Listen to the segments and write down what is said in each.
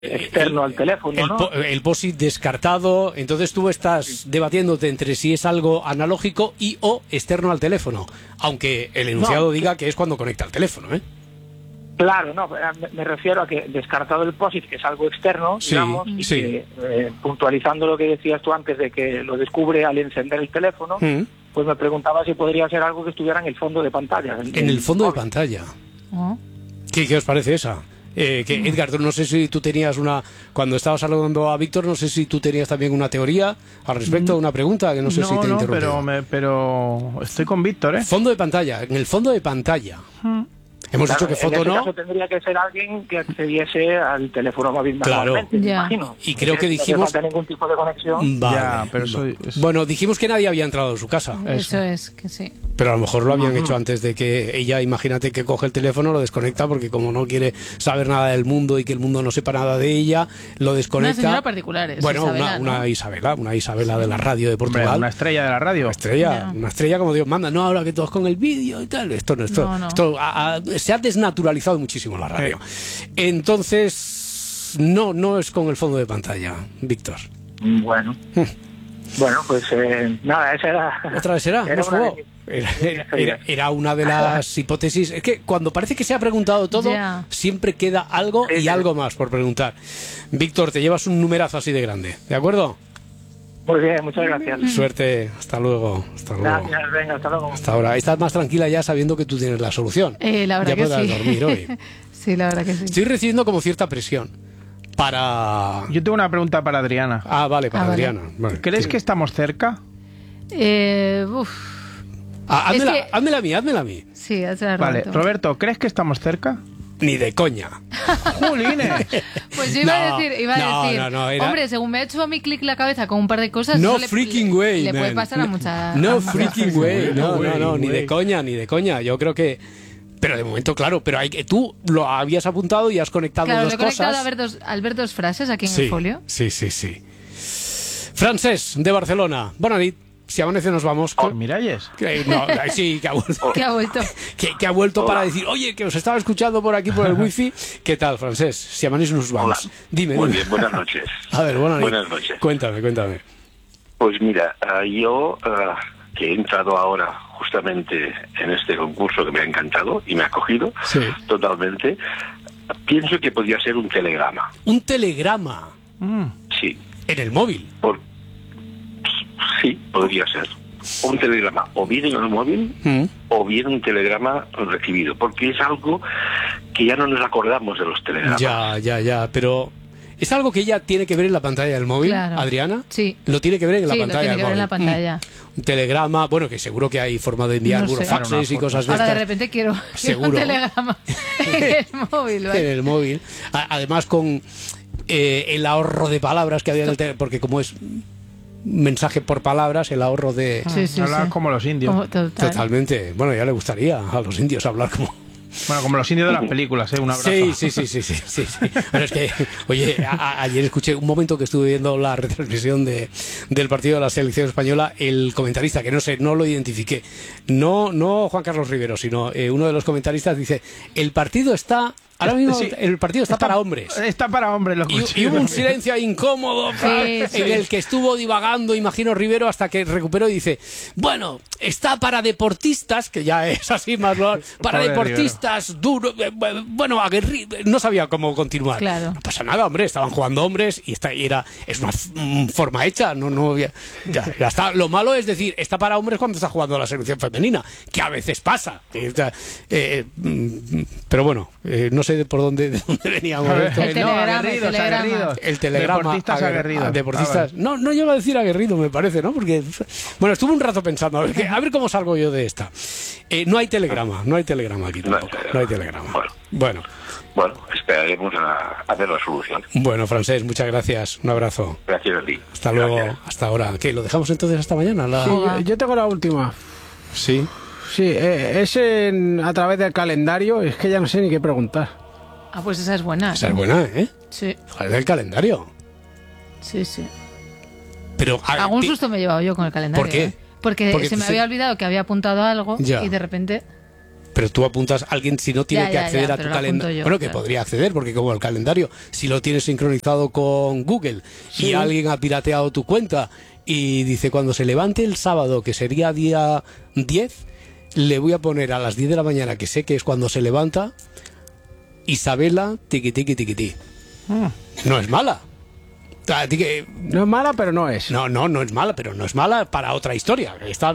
externo al teléfono, ¿no? El POSIT descartado. Entonces tú estás debatiéndote entre si es algo analógico y o externo al teléfono, aunque el enunciado diga que es cuando conecta al teléfono, ¿eh? Claro, no, me refiero a que descartado el POSIT, que es algo externo, digamos, y que, puntualizando lo que decías tú antes de que lo descubre al encender el teléfono, pues me preguntaba si podría ser algo que estuviera en el fondo de pantalla. En el fondo de pantalla. ¿Qué os parece esa? Edgar, no sé si tú tenías cuando estabas saludando a Víctor, no sé si tú tenías también una teoría al respecto, una pregunta, que no sé si te interrumpí. Pero estoy con Víctor, ¿eh? Fondo de pantalla, en el fondo de pantalla. Hemos dicho que foto en ese no. caso tendría que ser alguien que accediese al teléfono móvil manualmente, me imagino. Y creo que dijimos... No hace ningún tipo de conexión. Vale, pero bueno, dijimos que nadie había entrado en su casa. Eso es, que sí. Pero a lo mejor lo habían hecho antes de que ella, imagínate que coge el teléfono, lo desconecta, porque como no quiere saber nada del mundo y que el mundo no sepa nada de ella, lo desconecta. Una señora particular, bueno, Isabela, una Isabela de la radio de Portugal. Hombre, una estrella de la radio. Una estrella como Dios manda. No, ahora que todos con el vídeo y tal. Esto se ha desnaturalizado muchísimo la radio. Entonces, no es con el fondo de pantalla, Víctor. Bueno. Bueno, pues nada, esa era... ¿Otra vez era? Era una de las hipótesis. Es que cuando parece que se ha preguntado todo, siempre queda algo y algo más por preguntar. Víctor, te llevas un numerazo así de grande, ¿de acuerdo? Muy bien, muchas gracias. Suerte, hasta luego. Gracias, venga, hasta luego. Hasta ahora. Estás más tranquila ya sabiendo que tú tienes la solución. La verdad ya que podrás sí. dormir hoy. Sí, la verdad que sí. Estoy recibiendo como cierta presión para... Yo tengo una pregunta para Adriana. Vale, para Adriana. Vale, ¿Crees que estamos cerca? Házmela a mí. Sí, hazla, Roberto. Vale, Roberto. Roberto, ¿crees que estamos cerca? Ni de coña. ¡Jolines! Pues yo iba a decir, hombre, según me ha hecho a mí clic la cabeza con un par de cosas, no freaking way, le puede pasar a muchas. No freaking way, no, ni de coña. Yo creo que... Pero de momento, claro, pero tú lo habías apuntado y has conectado dos cosas. Claro, he conectado al ver dos frases aquí en el folio. Sí. Francés, de Barcelona. Bona nit. Si amanece nos vamos. Miralles. Sí, que ha vuelto. Que ha vuelto. Que ha vuelto para decir, oye, que os estaba escuchando por aquí por el wifi. ¿Qué tal, Francés? Si amanece nos vamos. Hola. Dime. Muy bien, buenas noches. A ver, buenas noches. Cuéntame. Pues mira, yo que he entrado ahora justamente en este concurso que me ha encantado y me ha acogido totalmente, pienso que podría ser un telegrama. ¿Un telegrama? Sí. ¿En el móvil? Sí, podría ser. Un telegrama o bien en el móvil o bien un telegrama recibido, porque es algo que ya no nos acordamos de los telegramas. Ya, pero ¿es algo que ella tiene que ver en la pantalla del móvil, claro. Adriana? Sí. Lo tiene que ver en la pantalla del móvil. Lo tiene que ver en la pantalla. Un telegrama, bueno, que seguro que hay forma de enviar faxes y cosas de estas. Ahora de repente quiero un telegrama en el móvil. ¿Vale? En el móvil. Además con el ahorro de palabras que había en el teléfono, porque como es mensaje por palabras, el ahorro de... Hablar como los indios. Totalmente. Bueno, ya le gustaría a los indios hablar como... Bueno, como los indios de las películas, un abrazo. Sí. Bueno, es que, oye, ayer escuché un momento que estuve viendo la retransmisión del partido de la selección española, el comentarista, que no lo identifiqué, no Juan Carlos Rivero, sino uno de los comentaristas dice, el partido está... Ahora mismo el partido está para hombres. Está para hombres. Y hubo un silencio incómodo en el que estuvo divagando, imagino, Rivero, hasta que recuperó y dice, bueno, está para deportistas, que ya es así más... Para deportistas duros, bueno, aguerrido. No sabía cómo continuar. Claro. No pasa nada, hombre, estaban jugando hombres y es una forma hecha. Ya está. Lo malo es decir, está para hombres cuando está jugando la selección femenina, que a veces pasa. Pero bueno, no sé por dónde veníamos. El telegrama. Deportistas aguerridos. Deportistas. No llego a decir aguerrido, me parece, ¿no? Porque, bueno, estuve un rato pensando, a ver cómo salgo yo de esta. No hay telegrama aquí tampoco. No hay telegrama. Bueno, esperaremos a ver la solución. Bueno, Francés, muchas gracias. Un abrazo. Gracias a ti. Hasta luego, hasta ahora. ¿Qué? ¿Lo dejamos entonces hasta mañana? Sí, yo tengo la última. Sí. Sí, es a través del calendario, es que ya no sé ni qué preguntar. Pues esa es buena. Esa es buena, ¿eh? Sí. A través del calendario. Sí. Pero algún susto me he llevado yo con el calendario. ¿Por qué? Porque se me había olvidado que había apuntado algo y de repente... Pero tú apuntas a alguien si no tiene que acceder a tu calendario. Bueno, que podría acceder, porque como el calendario, si lo tienes sincronizado con Google y alguien ha pirateado tu cuenta y dice cuando se levante el sábado, que sería día 10, le voy a poner a las 10 de la mañana, que sé que es cuando se levanta, Isabela, tiqui tiqui tiqui tiqui. No es mala. No es mala, pero no es. No es mala, pero no es mala para otra historia. Esta no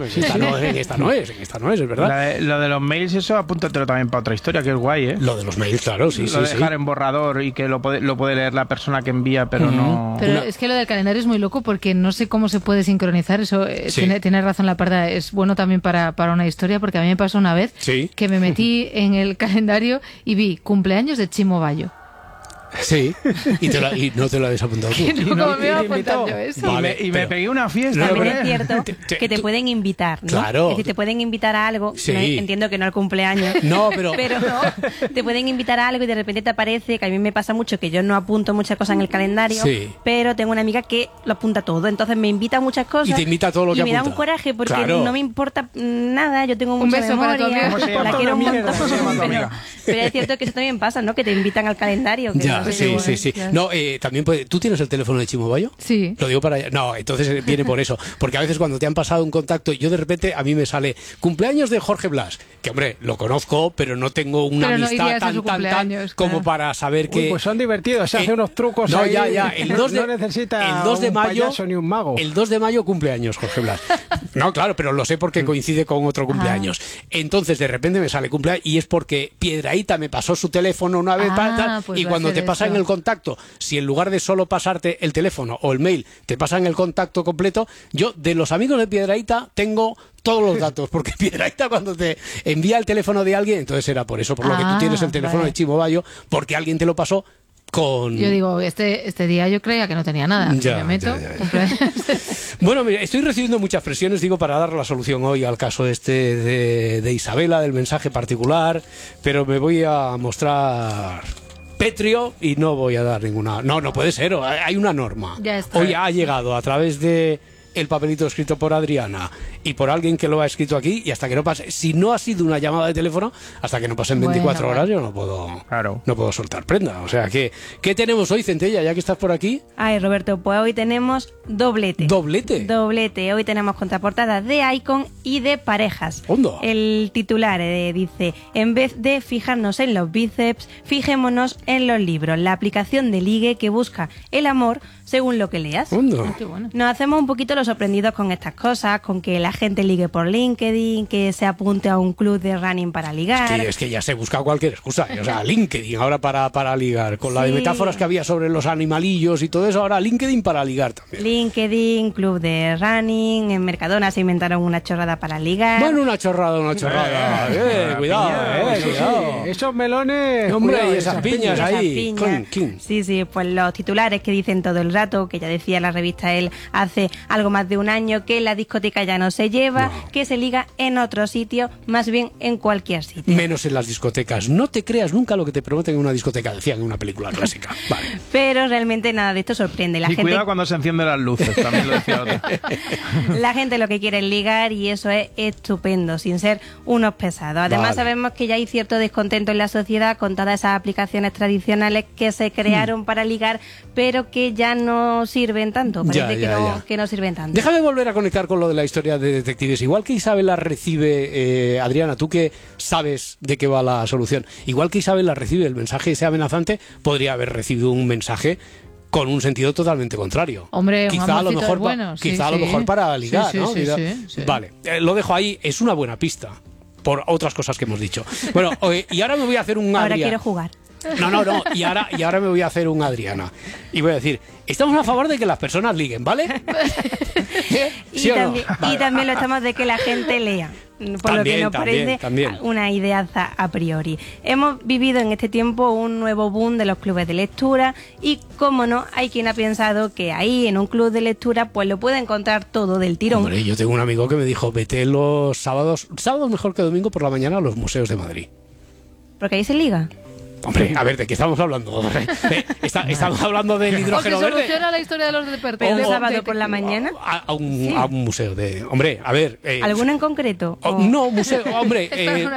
es, es verdad. Lo de los mails, eso apúntatelo también para otra historia, que es guay, ¿eh? Lo de los mails, claro, sí. Lo de dejar en borrador y que lo puede leer la persona que envía, pero no... Pero es que lo del calendario es muy loco porque no sé cómo se puede sincronizar. Eso tiene razón la parda. Es bueno también para una historia, porque a mí me pasó una vez que me metí en el calendario y vi cumpleaños de Chimo Bayo. Sí, y no te lo habías apuntado tú. No, me iba a apuntar yo eso. Vale, y me pegué una fiesta. También es cierto que te pueden invitar, ¿no? Claro. Es decir, te pueden invitar a algo, sí. No, entiendo que no al cumpleaños. No, pero no, te pueden invitar a algo y de repente te aparece, que a mí me pasa mucho, que yo no apunto muchas cosas en el calendario, pero tengo una amiga que lo apunta todo, entonces me invita a muchas cosas. Y te invita a todo lo que apunta. Y me apunta. da un coraje porque no me importa nada, yo tengo mucha beso memoria, para la quiero un montón, pero es cierto que eso también pasa, ¿no? Que te invitan al calendario. Que ya, no sé, sí. No, también ¿tú tienes el teléfono de Chimo Bayo? Sí. Lo digo para allá. No, entonces viene por eso. Porque a veces cuando te han pasado un contacto, yo de repente a mí me sale cumpleaños de Jorge Blas, que hombre, lo conozco, pero no tengo una amistad tan como para saber que... Pues son divertidos, se hace unos trucos ahí. Ya. El 2 de, no necesita el 2 de un mayo, payaso ni un mago. El 2 de mayo cumpleaños Jorge Blas. No, claro, pero lo sé porque coincide con otro cumpleaños. Entonces de repente me sale cumpleaños y es porque Piedrahíta me pasó su teléfono una vez pues y cuando te pasan el contacto, si en lugar de solo pasarte el teléfono o el mail, te pasan el contacto completo, yo de los amigos de Piedrahíta tengo todos los datos, porque Piedrahíta cuando te envía el teléfono de alguien, entonces era por eso, por lo que tú tienes el teléfono de Chimo Bayo, porque alguien te lo pasó con... Yo digo, este día yo creía que no tenía nada. Ya. Bueno, mira, estoy recibiendo muchas presiones, digo, para dar la solución hoy al caso de Isabela, del mensaje particular, pero me voy a mostrar pétreo y no voy a dar ninguna... No puede ser, hay una norma. Ya está. Hoy ha llegado a través de el papelito escrito por Adriana y por alguien que lo ha escrito aquí, y hasta que no pase, si no ha sido una llamada de teléfono, hasta que no pasen 24 horas yo no puedo soltar prenda. O sea, ¿qué tenemos hoy, Centella, ya que estás por aquí? Ay, Roberto, pues hoy tenemos doblete. ¿Doblete? Hoy tenemos contraportadas de Icon y de parejas. ¿Hondo? El titular dice: en vez de fijarnos en los bíceps, fijémonos en los libros, la aplicación de ligue que busca el amor según lo que leas. ¿Hondo? Qué bueno. Nos hacemos un poquito los sorprendidos con estas cosas, con que la gente ligue por LinkedIn, que se apunte a un club de running para ligar. Es que ya se busca cualquier excusa. O sea, LinkedIn ahora para ligar. Con la de metáforas que había sobre los animalillos y todo eso, ahora LinkedIn para ligar también. LinkedIn, club de running, en Mercadona se inventaron una chorrada para ligar. Bueno, una chorrada. Cuidado, cuidado. Esos melones... Hombre, cuidado, y esas piñas ahí. Sí, pues los titulares que dicen todo el rato, que ya decía la revista él hace algo más de un año, que la discoteca ya no se lleva, que se liga en otro sitio, más bien en cualquier sitio. Menos en las discotecas. No te creas nunca lo que te prometen en una discoteca, decían en una película clásica. Vale. Pero realmente nada de esto sorprende. La gente... cuidado cuando se encienden las luces, también lo decía otro. La gente lo que quiere es ligar y eso es estupendo, sin ser unos pesados. Además sabemos que ya hay cierto descontento en la sociedad con todas esas aplicaciones tradicionales que se crearon para ligar, pero que ya no sirven tanto. Parece que no sirven tanto. Déjame volver a conectar con lo de la historia de detectives. Igual que Isabela recibe, Adriana, tú que sabes de qué va la solución, igual que Isabela recibe el mensaje ese amenazante, podría haber recibido un mensaje con un sentido totalmente contrario. Hombre, quizá a lo mejor, a lo mejor para ligar, ¿no? Sí. Vale, lo dejo ahí, es una buena pista por otras cosas que hemos dicho. Bueno, y ahora me voy a hacer un Ahora quiero jugar. No. Y ahora me voy a hacer un Adriana. Y voy a decir, estamos a favor de que las personas liguen, ¿vale? ¿Sí y también lo estamos de que la gente lea. Por lo que nos parece una ideaza a priori. Hemos vivido en este tiempo un nuevo boom de los clubes de lectura y, cómo no, hay quien ha pensado que ahí, en un club de lectura, pues lo puede encontrar todo del tirón. Hombre, yo tengo un amigo que me dijo, vete los sábados mejor que domingo por la mañana a los museos de Madrid. ¿Porque ahí se liga? Hombre, a ver, ¿de qué estamos hablando? ¿Estamos hablando del hidrógeno verde? ¿O se soluciona la historia de los despertares? ¿El sábado por la mañana? A un museo de... Hombre, a ver... ¿Alguno en concreto? No, museo, hombre...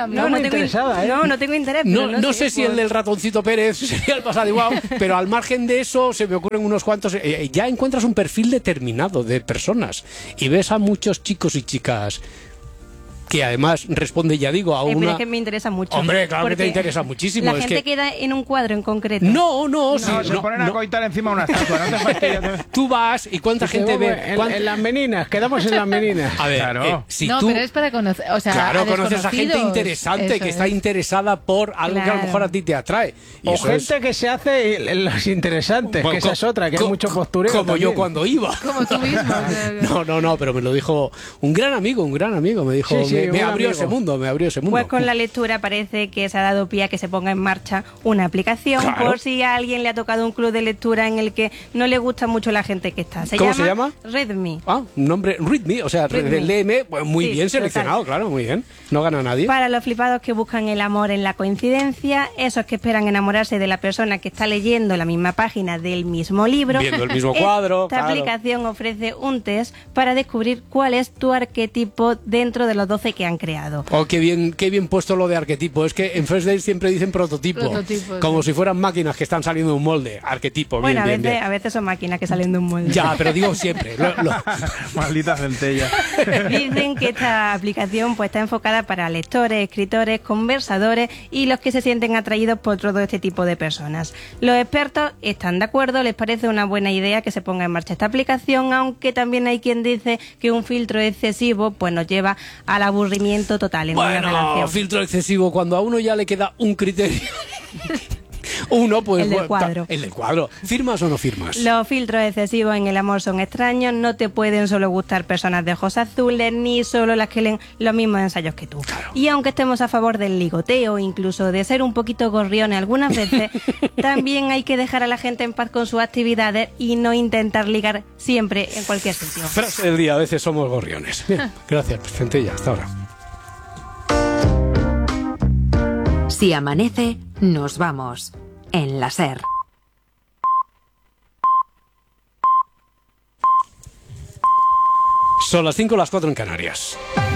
no tengo interés. No sé si el del ratoncito Pérez sería el pasado igual, pero al margen de eso se me ocurren unos cuantos... ya encuentras un perfil determinado de personas y ves a muchos chicos y chicas... que además responde, ya digo, a una... Pero es que me interesa mucho. Hombre, claro que te interesa muchísimo. La gente queda en un cuadro en concreto. No, se ponen a coitar encima de una estatua. No te fastidies. Tú vas y cuánta gente ve... En las meninas, quedamos en las meninas. A ver, claro. Pero es para conocer... O sea, claro, conoces a gente interesante que está interesada por algo que a lo mejor a ti te atrae. Y gente que se hace los interesantes, que esa es otra, que hay mucho postureo como también. yo cuando iba. Como tú mismo. No, pero me lo dijo un gran amigo, me dijo... Me abrió ese mundo. Pues con la lectura parece que se ha dado pie a que se ponga en marcha una aplicación, por si a alguien le ha tocado un club de lectura en el que no le gusta mucho la gente que está. ¿Cómo se llama? Readme. Un nombre, Readme, o sea, léeme, pues muy bien seleccionado, claro, muy bien. No gana nadie. Para los flipados que buscan el amor en la coincidencia, esos que esperan enamorarse de la persona que está leyendo la misma página del mismo libro, viendo el mismo cuadro. Esta aplicación ofrece un test para descubrir cuál es tu arquetipo dentro de los 12 que han creado. Oh, qué bien puesto lo de arquetipo. Es que en First Dates siempre dicen prototipo, como si fueran máquinas que están saliendo de un molde. Arquetipo, bueno, bien. A veces son máquinas que salen de un molde. Ya, pero digo siempre. Maldita centella. Dicen que esta aplicación pues está enfocada para lectores, escritores, conversadores y los que se sienten atraídos por todo este tipo de personas. Los expertos están de acuerdo, les parece una buena idea que se ponga en marcha esta aplicación, aunque también hay quien dice que un filtro excesivo pues nos lleva al aburrimiento total en una relación. Filtro excesivo, cuando a uno ya le queda un criterio. Uno, pues... El del cuadro. El del cuadro. ¿Firmas o no firmas? Los filtros excesivos en el amor son extraños. No te pueden solo gustar personas de ojos azules, ni solo las que leen los mismos ensayos que tú. Claro. Y aunque estemos a favor del ligoteo, incluso de ser un poquito gorriones algunas veces, también hay que dejar a la gente en paz con sus actividades y no intentar ligar siempre en cualquier sitio. Frase del día, a veces somos gorriones. Bien, gracias, Centella, hasta ahora. Si amanece, nos vamos. En la SER. Son las 5, las 4 en Canarias.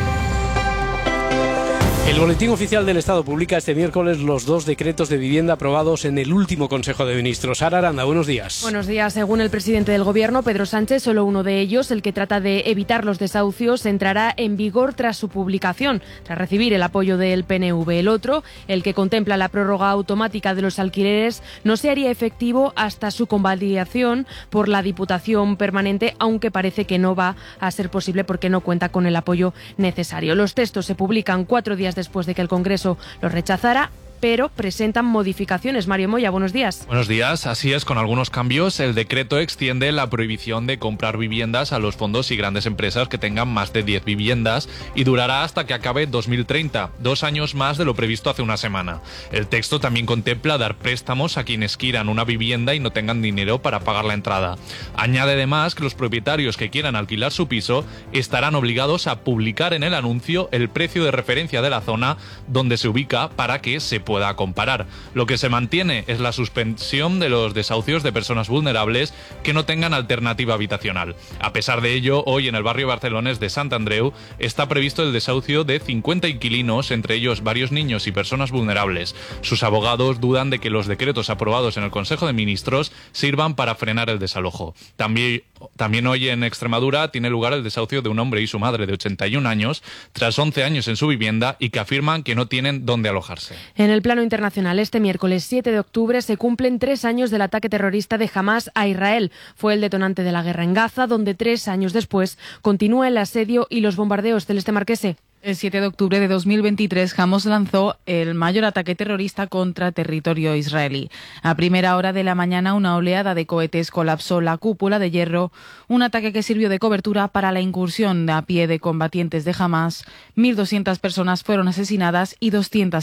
El Boletín Oficial del Estado publica este miércoles los 2 decretos de vivienda aprobados en el último Consejo de Ministros. Sara Aranda, buenos días. Buenos días. Según el presidente del Gobierno, Pedro Sánchez, solo uno de ellos, el que trata de evitar los desahucios, entrará en vigor tras su publicación, tras recibir el apoyo del PNV. El otro, el que contempla la prórroga automática de los alquileres, no se haría efectivo hasta su convalidación por la Diputación Permanente, aunque parece que no va a ser posible porque no cuenta con el apoyo necesario. Los textos se publican 4 días después de que el Congreso los rechazara, pero presentan modificaciones. Mario Moya, buenos días. Buenos días. Así es, con algunos cambios, el decreto extiende la prohibición de comprar viviendas a los fondos y grandes empresas que tengan más de 10 viviendas y durará hasta que acabe 2030, 2 años más de lo previsto hace una semana. El texto también contempla dar préstamos a quienes quieran una vivienda y no tengan dinero para pagar la entrada. Añade además que los propietarios que quieran alquilar su piso estarán obligados a publicar en el anuncio el precio de referencia de la zona donde se ubica para que se pueda comparar. Lo que se mantiene es la suspensión de los desahucios de personas vulnerables que no tengan alternativa habitacional. A pesar de ello, hoy en el barrio barcelonés de Sant Andreu está previsto el desahucio de 50 inquilinos, entre ellos varios niños y personas vulnerables. Sus abogados dudan de que los decretos aprobados en el Consejo de Ministros sirvan para frenar el desalojo. También hoy en Extremadura tiene lugar el desahucio de un hombre y su madre de 81 años, tras 11 años en su vivienda y que afirman que no tienen dónde alojarse. En el plano internacional, este miércoles 7 de octubre se cumplen 3 años del ataque terrorista de Hamás a Israel. Fue el detonante de la guerra en Gaza, donde 3 años después continúa el asedio y los bombardeos. Celeste Marquese. El 7 de octubre de 2023, Hamás lanzó el mayor ataque terrorista contra territorio israelí. A primera hora de la mañana, una oleada de cohetes colapsó la cúpula de hierro, un ataque que sirvió de cobertura para la incursión a pie de combatientes de Hamás. 1.200 personas fueron asesinadas y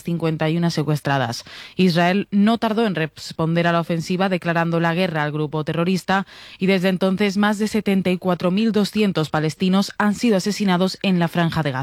251 secuestradas. Israel no tardó en responder a la ofensiva, declarando la guerra al grupo terrorista, y desde entonces más de 74.200 palestinos han sido asesinados en la Franja de Gaza.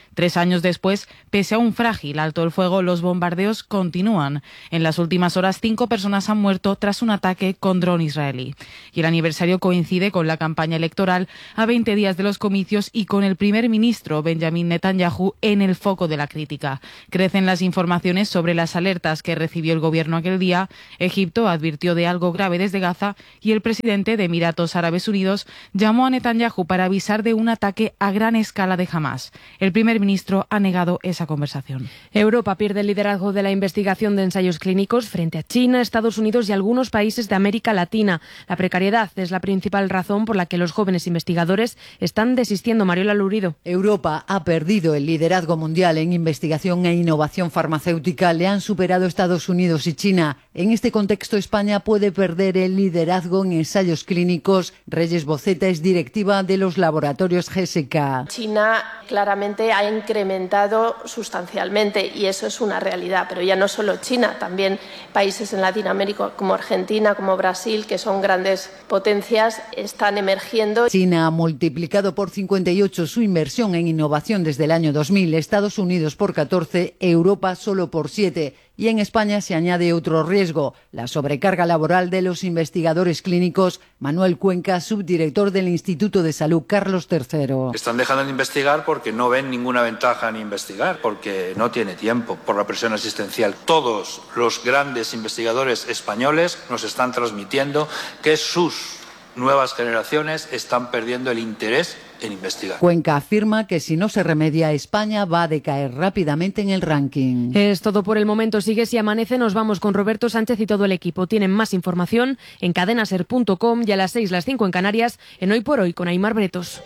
3 años después, pese a un frágil alto el fuego, los bombardeos continúan. En las últimas horas, 5 personas han muerto tras un ataque con dron israelí. Y el aniversario coincide con la campaña electoral a 20 días de los comicios y con el primer ministro Benjamin Netanyahu en el foco de la crítica. Crecen las informaciones sobre las alertas que recibió el gobierno aquel día. Egipto advirtió de algo grave desde Gaza y el presidente de Emiratos Árabes Unidos llamó a Netanyahu para avisar de un ataque a gran escala de Hamás. El primer ministro ha negado esa conversación. Europa pierde el liderazgo de la investigación de ensayos clínicos frente a China, Estados Unidos y algunos países de América Latina. La precariedad es la principal razón por la que los jóvenes investigadores están desistiendo. Mariola Lurido. Europa ha perdido el liderazgo mundial en investigación e innovación farmacéutica. Le han superado Estados Unidos y China. En este contexto, España puede perder el liderazgo en ensayos clínicos. Reyes Boceta es directiva de los laboratorios GSK. China claramente ha incrementado sustancialmente y eso es una realidad, pero ya no solo China, también países en Latinoamérica como Argentina, como Brasil, que son grandes potencias, están emergiendo. China ha multiplicado por 58 su inversión en innovación desde el año 2000, Estados Unidos por 14, Europa solo por 7. Y en España se añade otro riesgo, la sobrecarga laboral de los investigadores clínicos. Manuel Cuenca, subdirector del Instituto de Salud Carlos III. Están dejando de investigar porque no ven ninguna ventaja en investigar, porque no tiene tiempo, por la presión asistencial. Todos los grandes investigadores españoles nos están transmitiendo que sus nuevas generaciones están perdiendo el interés en investigar. Cuenca afirma que si no se remedia, España va a decaer rápidamente en el ranking. Es todo por el momento. Sigue Si Amanece. Nos vamos con Roberto Sánchez y todo el equipo. Tienen más información en cadenaser.com y a las 6, las 5 en Canarias, en Hoy por Hoy con Aimar Bretos.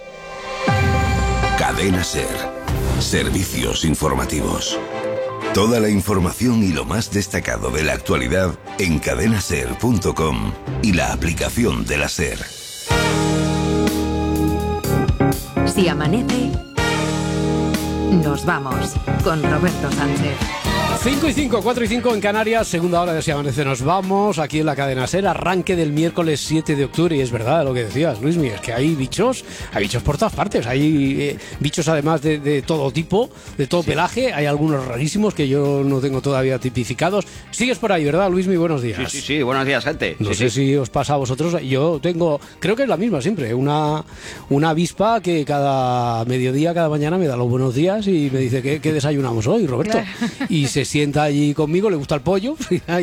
Cadena Ser. Servicios informativos. Toda la información y lo más destacado de la actualidad en cadenaser.com y la aplicación de la SER. Si amanece, nos vamos con Roberto Sánchez. 5 y 5, 4 y 5 en Canarias, segunda hora de Si Amanece nos vamos, aquí en la cadena SER, arranque del miércoles 7 de octubre, y es verdad lo que decías, Luismi, es que hay bichos por todas partes, hay bichos además de todo tipo, de todo pelaje, hay algunos rarísimos que yo no tengo todavía tipificados. Sigues por ahí, ¿verdad, Luismi? Buenos días. Sí, buenos días, gente. No sé si os pasa a vosotros, yo tengo, creo que es la misma siempre, una avispa que cada mediodía, cada mañana me da los buenos días y me dice, ¿qué desayunamos hoy, Roberto? Claro. Y se sienta allí conmigo, le gusta el pollo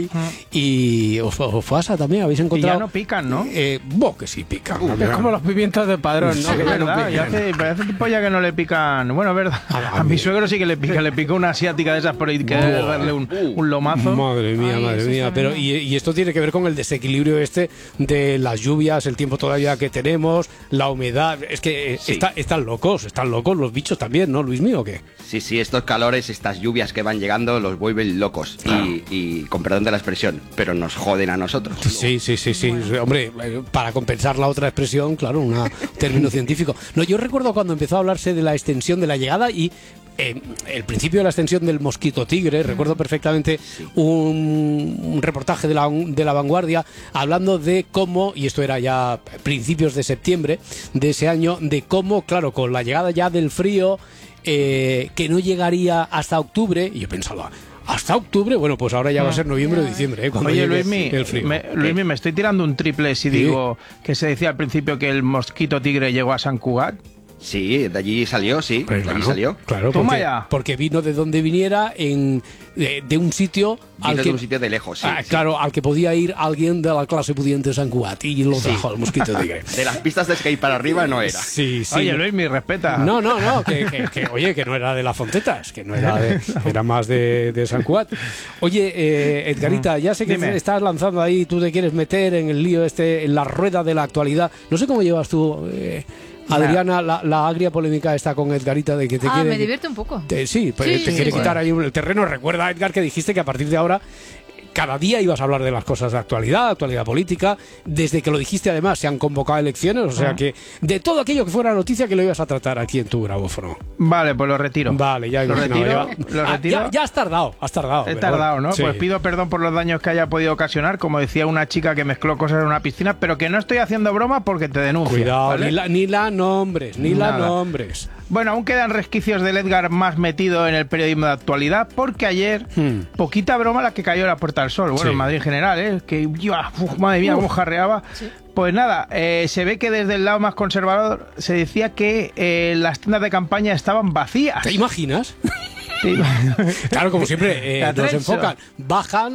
y os pasa también, habéis encontrado. Y ya no pican, ¿no? Que sí pican. Es como los pimientos de Padrón, ¿no? Sí, que verdad, y hace tiempo ya que no le pican. Bueno, es verdad. A mi suegro sí que le pica una asiática de esas por ahí que darle un lomazo. Madre mía. Pero y esto tiene que ver con el desequilibrio de las lluvias, el tiempo todavía que tenemos, la humedad. Es que están locos los bichos también, ¿no, Luis mío, o qué? Sí, estos calores, estas lluvias que van llegando los vuelven locos. Claro. Y con perdón de la expresión, pero nos joden a nosotros. Sí. Hombre, para compensar la otra expresión, claro, un término científico. No, yo recuerdo cuando empezó a hablarse de la extensión de la llegada y el principio de la extensión del mosquito tigre, recuerdo perfectamente un reportaje de la Vanguardia hablando de cómo, y esto era ya principios de septiembre de ese año, de cómo, claro, con la llegada ya del frío, que no llegaría hasta octubre, y yo pensaba, ¿hasta octubre? Bueno, pues ahora ya va a ser noviembre o diciembre, cuando Oye, Luismi, el frío. Luismi, me estoy tirando un triple si digo que se decía al principio que el mosquito tigre llegó a San Cugat. Sí, de allí salió, sí. Pues de allí salió. Claro, porque vino de donde viniera de un sitio de un sitio de lejos, sí. Claro, al que podía ir alguien de la clase pudiente de San Cugat y lo trajo el mosquito tigre. De las pistas de skate para arriba no era. Sí. Oye, Luismi, respeta. No, que no era de las Fontetas, que no era era más de San Cugat. Oye, Edgarita, ya sé que estás lanzando ahí, tú te quieres meter en el lío en la rueda de la actualidad. No sé cómo llevas tú, Adriana, la agria polémica está con Edgarita de que te quiere... me divierte un poco. Te quiere quitar ahí el terreno. Recuerda, Edgar, que dijiste que a partir de ahora cada día ibas a hablar de las cosas de actualidad política. Desde que lo dijiste, además, se han convocado elecciones, o sea que de todo aquello que fuera noticia que lo ibas a tratar aquí en tu grabófono. Vale, pues lo retiro. Vale, ya lo retiro. Ya has tardado. He tardado, ¿no? Sí. Pues pido perdón por los daños que haya podido ocasionar, como decía una chica que mezcló cosas en una piscina, pero que no estoy haciendo broma porque te denuncio. Cuidado, ¿vale? ni la nombres. Bueno, aún quedan resquicios del Edgar más metido en el periodismo de actualidad, porque ayer, poquita broma la que cayó a la Puerta del Sol. Bueno, en Madrid en general, que madre mía, cómo jarreaba. Sí. Pues nada, se ve que desde el lado más conservador se decía que las tiendas de campaña estaban vacías. ¿Te imaginas? Sí. Claro, como siempre nos enfocan, bajan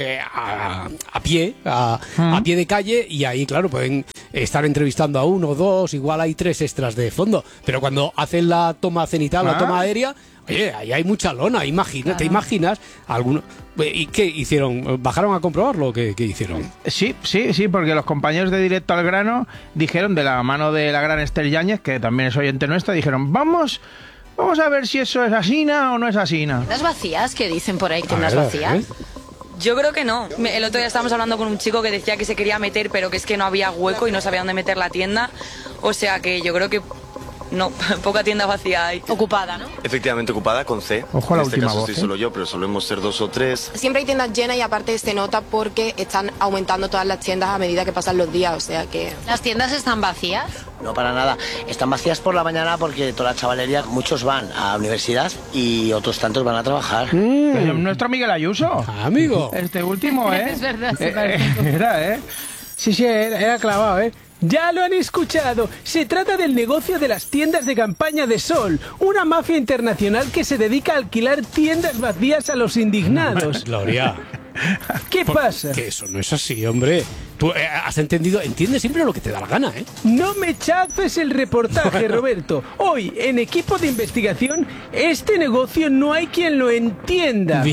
a pie de calle, y ahí, claro, pueden estar entrevistando a 1, 2, igual hay 3 extras de fondo, pero cuando hacen la toma cenital, la toma aérea, oye, ahí hay mucha lona, ¿te imaginas? ¿Y qué hicieron? ¿Bajaron a comprobarlo? ¿Qué hicieron? Sí, porque los compañeros de Directo al Grano dijeron, de la mano de la gran Esther Yáñez, que también es oyente nuestra, dijeron, vamos a ver si eso es asina o no es asina. ¿Tiendas vacías? ¿Qué dicen por ahí? ¿Tiendas vacías? Yo creo que no. El otro día estábamos hablando con un chico que decía que se quería meter, pero que es que no había hueco y no sabía dónde meter la tienda. O sea que yo creo que no, poca tienda vacía hay. Ocupada, ¿no? Efectivamente ocupada, con C. Ojo a la última caso voz, estoy solo yo, pero solemos ser 2 o 3. Siempre hay tiendas llenas y aparte se nota porque están aumentando todas las tiendas a medida que pasan los días, o sea que... ¿Las tiendas están vacías? No, para nada. Están vacías por la mañana porque toda la chavalería, muchos van a la universidad y otros tantos van a trabajar. Nuestro Miguel Ayuso. Amigo. Este último, Es verdad, se era, Sí, era clavado, Ya lo han escuchado. Se trata del negocio de las tiendas de campaña de Sol, una mafia internacional que se dedica a alquilar tiendas vacías a los indignados. Gloria. ¿Qué pasa? Que eso no es así, hombre. Tú has entendido, entiendes siempre lo que te da la gana, ¿eh? No me chafes el reportaje, Roberto. Hoy, en Equipo de Investigación, este negocio no hay quien lo entienda.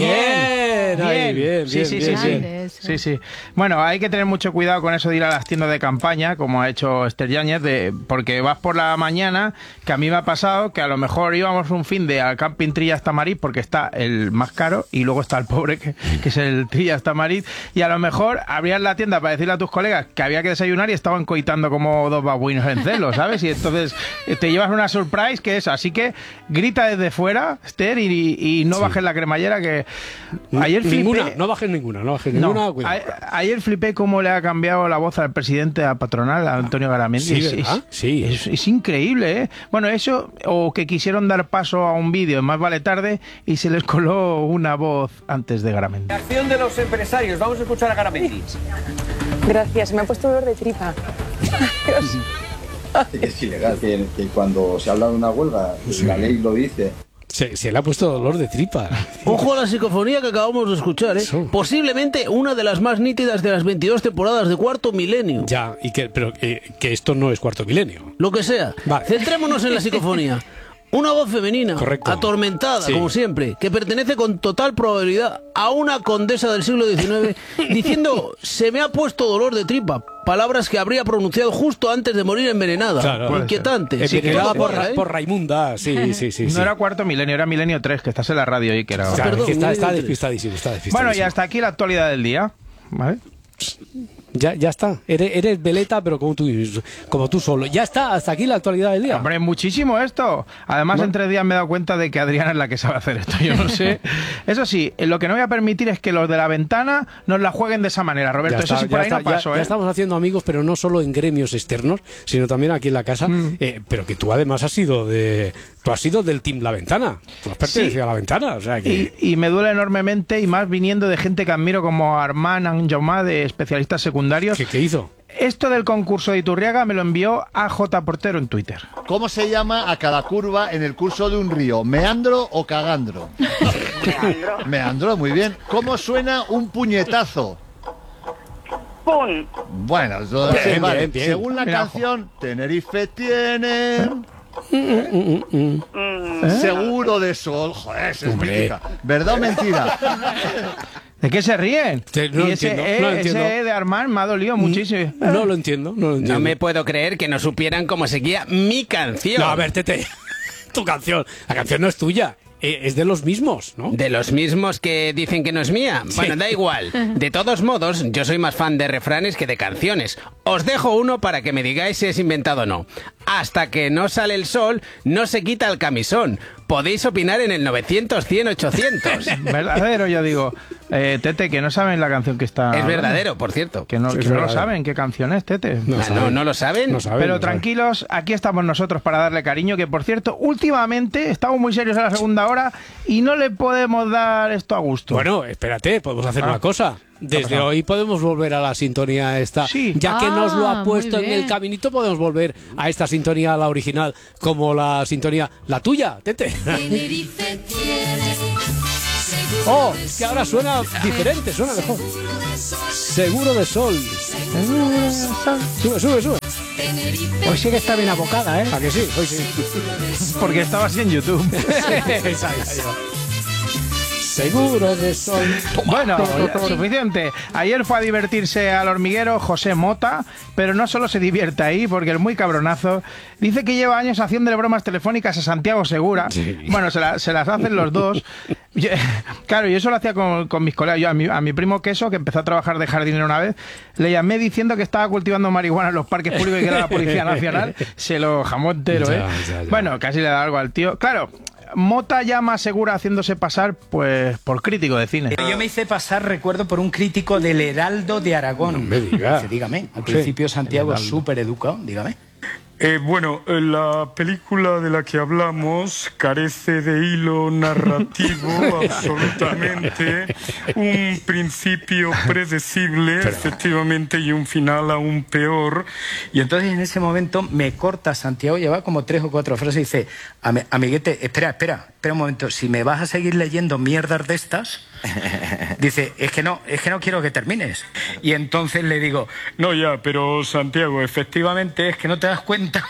Bien. Sí. Bueno, hay que tener mucho cuidado con eso de ir a las tiendas de campaña, como ha hecho Esther Yáñez, porque vas por la mañana, que a mí me ha pasado que a lo mejor íbamos un fin de al Camping Trillas Tamariz, porque está el más caro, y luego está el pobre, que es el Trillas Tamariz, y a lo mejor abrías la tienda para decirle a tus colegas que había que desayunar y estaban coitando como 2 babuinos en celo, ¿sabes? Y entonces te llevas una surprise que es, así que grita desde fuera, Esther, y no bajes la cremallera, que ayer flipé. No bajes ninguna, ayer flipé cómo le ha cambiado la voz al presidente a patronal, a Antonio Garamendi. Sí, es increíble, ¿eh? Bueno, eso, o que quisieron dar paso a un vídeo en Más Vale Tarde y se les coló una voz antes de Garamendi. La acción de los empresarios, vamos a escuchar a Garamendi. Gracias, me ha puesto dolor de tripa. Es ilegal que cuando se habla de una huelga, la ley lo dice. Se le ha puesto dolor de tripa. Ojo a la psicofonía que acabamos de escuchar, ¿eh? Posiblemente una de las más nítidas de las 22 temporadas de Cuarto Milenio. Ya, pero que esto no es Cuarto Milenio. Lo que sea. Vale. Centrémonos en la psicofonía. Una voz femenina, atormentada, como siempre, que pertenece con total probabilidad a una condesa del siglo XIX, diciendo, se me ha puesto dolor de tripa, palabras que habría pronunciado justo antes de morir envenenada. Claro, inquietante. Envenenada por Raimunda, sí. No era Cuarto Milenio, era Milenio 3, que estás en la radio y que era... Claro, que está despistadísimo. Bueno, y hasta aquí la actualidad del día, ¿vale? Ya está, eres veleta, pero como tú solo. Ya está, hasta aquí la actualidad del día. Hombre, muchísimo esto. Además, en 3 días me he dado cuenta de que Adriana es la que sabe hacer esto, yo no sé. Eso sí, lo que no voy a permitir es que los de la ventana nos la jueguen de esa manera, Roberto. Eso sí, por ahí no paso, Ya estamos haciendo amigos, pero no solo en gremios externos, sino también aquí en la casa. Pero que tú además has sido del Team La Ventana. Tú has pertenecido a La Ventana, o sea que... Y me duele enormemente, y más viniendo de gente que admiro como Armand Anjaumá, de especialistas secundarios. ¿Qué hizo? Esto del concurso de Iturriaga me lo envió a J. Portero en Twitter. ¿Cómo se llama a cada curva en el curso de un río? ¿Meandro o cagandro? Meandro. Meandro, muy bien. ¿Cómo suena un puñetazo? ¡Pum! Bueno, bien. Según la canción, Tenerife tiene... Seguro de sol. Joder, es mítica. ¿Verdad o mentira? ¿De qué se ríen? No entiendo. Ese de Armand me ha dolido muchísimo. No lo entiendo. No me puedo creer que no supieran cómo seguía mi canción. No, a ver, Tete, tu canción. La canción no es tuya. Es de los mismos, ¿no? ¿De los mismos que dicen que no es mía? Sí. Bueno, da igual. De todos modos, yo soy más fan de refranes que de canciones. Os dejo uno para que me digáis si es inventado o no. hasta que no sale el sol, no se quita el camisón. Podéis opinar en el 900, 100, 800. Verdadero, yo digo. Tete, que no saben la canción que está... Es verdadero, por cierto. Que no lo saben, ¿qué canción es, Tete? No lo saben. No saben. Pero tranquilos, aquí estamos nosotros para darle cariño, que por cierto, últimamente estamos muy serios a la segunda hora y no le podemos dar esto a gusto. Bueno, espérate, podemos hacer una cosa. Desde hoy podemos volver a la sintonía esta. Sí. Ya que nos lo ha puesto en el caminito, podemos volver a esta sintonía, la original, como la sintonía, la tuya, Tete. Oh, que ahora suena diferente, suena mejor. Seguro de Sol. Sube. Hoy sí que está bien abocada, ¿eh? ¿A que sí? Hoy sí. Porque estaba así en YouTube. Seguro de Sol. Bueno, suficiente. Ayer fue a divertirse al hormiguero José Mota, pero no solo se divierte ahí, porque el muy cabronazo dice que lleva años haciéndole bromas telefónicas a Santiago Segura. Sí. Bueno, se las hacen los dos. Claro, yo eso lo hacía con mis colegas. Yo a mi primo Queso, que empezó a trabajar de jardinero una vez, le llamé diciendo que estaba cultivando marihuana en los parques públicos y que era la Policía Nacional. Se lo jamó entero, ¿eh? Ya. Bueno, casi le da algo al tío. Claro, Mota llama a Segura haciéndose pasar pues por crítico de cine. Yo me hice pasar, recuerdo, por un crítico del Heraldo de Aragón. No me diga. Dígame, al principio Santiago es súper educado, dígame. Bueno, la película de la que hablamos carece de hilo narrativo absolutamente, un principio predecible, efectivamente, y un final aún peor. Y entonces en ese momento me corta Santiago, lleva como 3 o 4 frases y dice, amiguete, espera un momento, si me vas a seguir leyendo mierdas de estas... Dice, es que no quiero que termines. Y entonces le digo, no ya, pero Santiago, efectivamente es que no te das cuenta.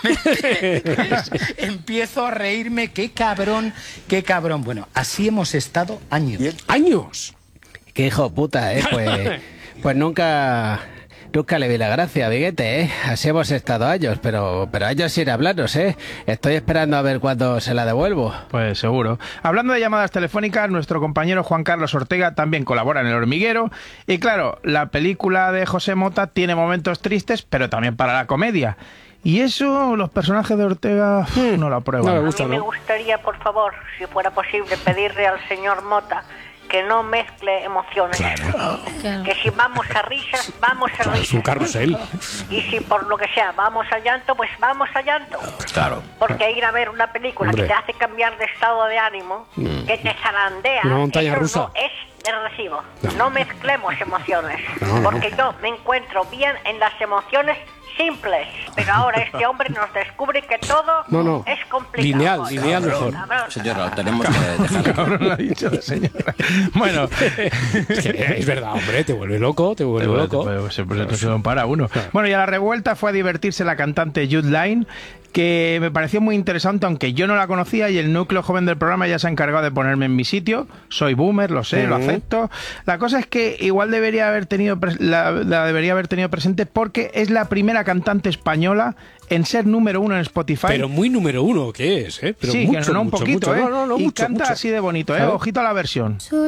Empiezo a reírme, qué cabrón. Bueno, así hemos estado años. ¿Años? Qué hijo puta, pues nunca le vi la gracia, Viguete, ¿eh? Así hemos estado años, pero años sin hablarnos, ¿eh? Estoy esperando a ver cuándo se la devuelvo. Pues seguro. Hablando de llamadas telefónicas, nuestro compañero Juan Carlos Ortega también colabora en El Hormiguero. Y claro, la película de José Mota tiene momentos tristes, pero también para la comedia. Y eso, los personajes de Ortega no lo aprueban. No me gusta, a mí me gustaría, por favor, si fuera posible, pedirle al señor Mota que no mezcle emociones. Claro. Que si vamos a risas, vamos a risas. Es un carrusel. Y si por lo que sea vamos a llanto, pues vamos a llanto. Claro. Porque ir a ver una película que te hace cambiar de estado de ánimo, que te zarandea, una montaña rusa, no es de recibo. No mezclemos emociones. Porque yo me encuentro bien en las emociones simples, pero ahora este hombre nos descubre que todo es complicado. Lineal mejor. Señora, tenemos que dejar. Cabrón, lo ha dicho la señora. Bueno, es verdad, hombre, te vuelve loco. Pues esto se lo para uno. Bueno, y a la revuelta fue a divertirse la cantante Jude Line, que me pareció muy interesante, aunque yo no la conocía, y el núcleo joven del programa ya se ha encargado de ponerme en mi sitio. Soy boomer, lo sé, lo acepto. La cosa es que igual debería haber tenido la debería haber tenido presente, porque es la primera cantante española en ser número 1 en Spotify. Pero muy número 1, ¿qué es? Pero sí, mucho, que no un poquito, mucho, y mucho, canta así de bonito, ¿sabes? Ojito a la versión.